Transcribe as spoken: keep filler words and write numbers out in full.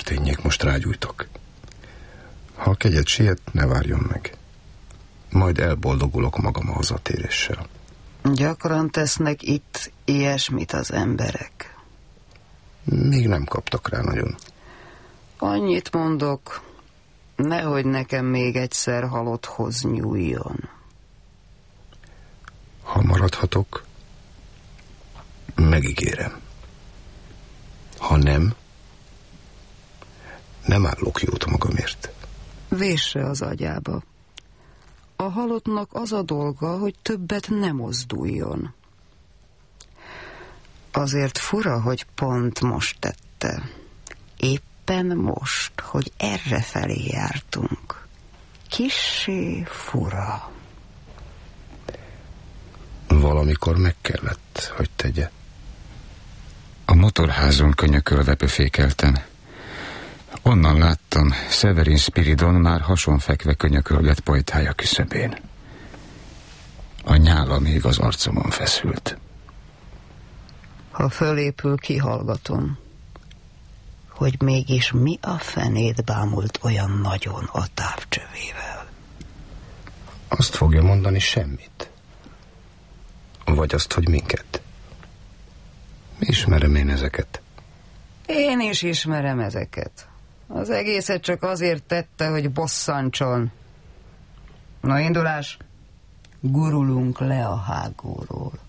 történjék, most rágyújtok. Ha a kegyed siet, ne várjon meg. Majd elboldogulok magam a hazatéréssel. Gyakran tesznek itt ilyesmit az emberek. Még nem kaptak rá nagyon. Annyit mondok, nehogy nekem még egyszer halotthoz nyúljon. Ha maradhatok, megígérem. Ha nem, nem állok jót magamért. Vésse az agyába. A halottnak az a dolga, hogy többet nem mozduljon. Azért fura, hogy pont most tette. Éppen most, hogy errefelé jártunk. Kissé fura. Valamikor meg kellett, hogy tegye. A motorházon könyökölve pöfékeltem. Onnan láttam, Severin Spiridon már hasonfekve könyökölget pojtája küszöbén. A nyála még az arcomon feszült. Ha fölépül, kihallgatom, hogy mégis mi a fenét bámult olyan nagyon a távcsövével. Azt fogja mondani, semmit. Vagy azt, hogy minket. Ismerem én ezeket. Én is ismerem ezeket. Az egészet csak azért tette, hogy bosszantson. Na, indulás! Gurulunk le a hágóról.